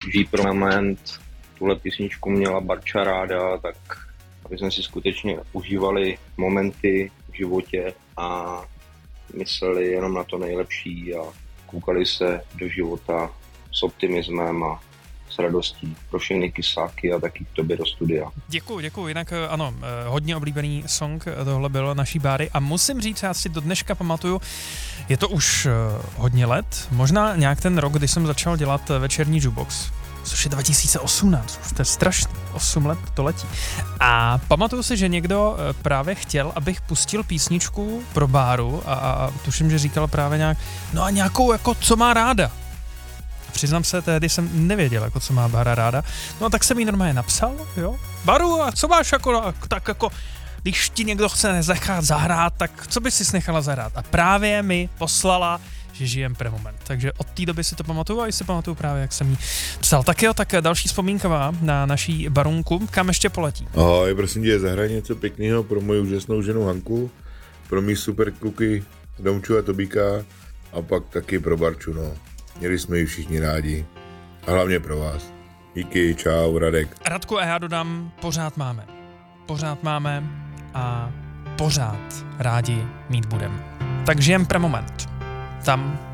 Žij pro moment, tuhle písničku měla Barča ráda, tak aby jsme si skutečně užívali momenty v životě a mysleli jenom na to nejlepší a koukali se do života s optimismem a s radostí. Pro všechny kysáky a taky k tobě do studia. Děkuju, jinak ano, hodně oblíbený song tohle bylo naší Báry a musím říct, já si do dneška pamatuju, je to už hodně let, možná nějak ten rok, kdy jsem začal dělat večerní jukebox, což je 2018, už to je strašný, 8 let to letí. A pamatuju si, že někdo právě chtěl, abych pustil písničku pro Báru a tuším, že říkal právě nějak, no a nějakou jako, co má ráda. Přiznám se, tehdy jsem nevěděl, jako co má Bára ráda. No a tak jsem jí normálně napsal, jo. Baru, a co máš jako, tak jako, když ti někdo chce nechat zahrát, tak co bys si nechala zahrát? A právě mi poslala, že žijem pro moment. Takže od té doby si to pamatuju a i si pamatuju právě, jak jsem jí psal. Tak jo, tak další vzpomínka na naší Barunku. Kam ještě poletí? Ahoj, prosím tě, zahraj něco pěkného pro moji úžasnou ženu Hanku, pro mý super kluky Domču a Tobíka a pak taky pro Barču, no. Měli jsme ji všichni rádi. A hlavně pro vás. Díky, čau, Radek. Radku, a já dodám, pořád máme a pořád rádi mít budem. Tak žijem pro moment. Tam